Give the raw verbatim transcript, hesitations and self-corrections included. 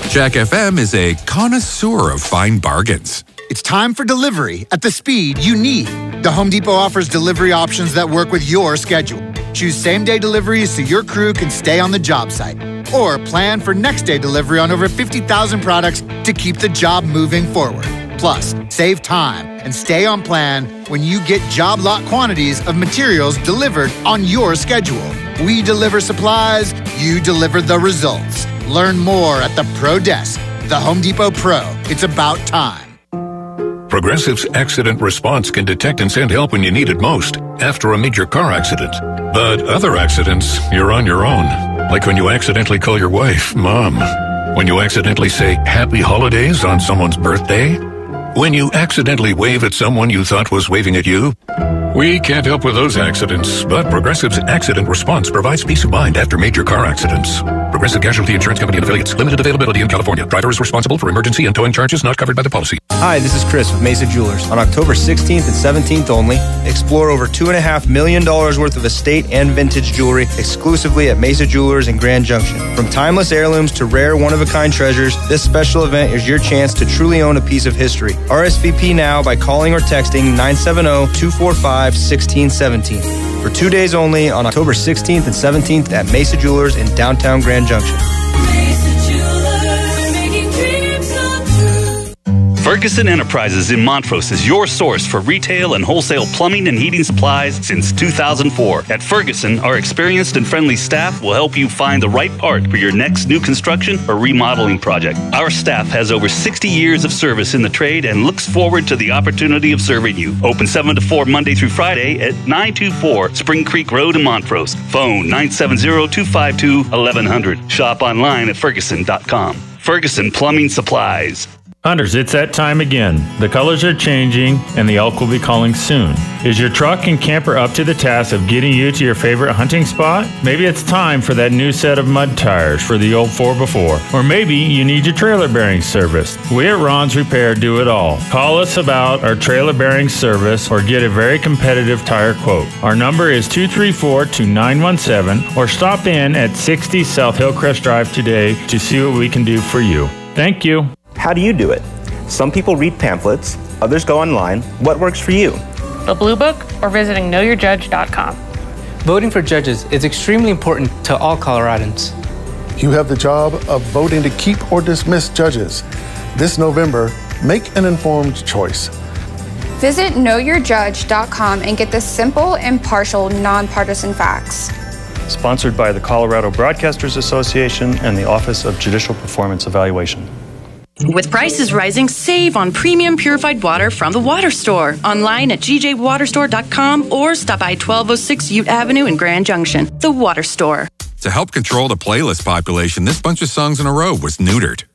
Jack F M is a connoisseur of fine bargains. It's time for delivery at the speed you need. The Home Depot offers delivery options that work with your schedule. Choose same-day deliveries so your crew can stay on the job site. Or plan for next-day delivery on over fifty thousand products to keep the job moving forward. Plus, save time and stay on plan when you get job lot quantities of materials delivered on your schedule. We deliver supplies, you deliver the results. Learn more at the Pro Desk. The Home Depot Pro. It's about time. Progressive's accident response can detect and send help when you need it most, after a major car accident. But other accidents, you're on your own. Like when you accidentally call your wife Mom. When you accidentally say Happy Holidays on someone's birthday. When you accidentally wave at someone you thought was waving at you. We can't help with those accidents, but Progressive's accident response provides peace of mind after major car accidents. Progressive Casualty Insurance Company and Affiliates. Limited availability in California. Driver is responsible for emergency and towing charges not covered by the policy. Hi, this is Chris with Mesa Jewelers. On October sixteenth and seventeenth only, explore over two point five million dollars worth of estate and vintage jewelry exclusively at Mesa Jewelers in Grand Junction. From timeless heirlooms to rare one-of-a-kind treasures, this special event is your chance to truly own a piece of history. R S V P now by calling or texting nine seven zero, two four five, one six one seven. For two days only on October sixteenth and seventeenth at Mesa Jewelers in downtown Grand Junction. Ferguson Enterprises in Montrose is your source for retail and wholesale plumbing and heating supplies since two thousand four. At Ferguson, our experienced and friendly staff will help you find the right part for your next new construction or remodeling project. Our staff has over sixty years of service in the trade and looks forward to the opportunity of serving you. Open seven to four Monday through Friday at nine two four Spring Creek Road in Montrose. Phone nine seven zero, two five two, one one zero zero. Shop online at ferguson dot com. Ferguson Plumbing Supplies. Hunters, it's that time again. The colors are changing, and the elk will be calling soon. Is your truck and camper up to the task of getting you to your favorite hunting spot? Maybe it's time for that new set of mud tires for the old four by four. Or maybe you need your trailer bearing service. We at Ron's Repair do it all. Call us about our trailer bearing service or get a very competitive tire quote. Our number is two three four, two nine one seven, or stop in at sixty South Hillcrest Drive today to see what we can do for you. Thank you. How do you do it? Some people read pamphlets, others go online. What works for you? The Blue Book or visiting know your judge dot com. Voting for judges is extremely important to all Coloradans. You have the job of voting to keep or dismiss judges. This November, make an informed choice. Visit know your judge dot com and get the simple, impartial, nonpartisan facts. Sponsored by the Colorado Broadcasters Association and the Office of Judicial Performance Evaluation. With prices rising, save on premium purified water from the Water Store. Online at g j water store dot com or stop by twelve oh six Ute Avenue in Grand Junction. The Water Store. To help control the playlist population, this bunch of songs in a row was neutered.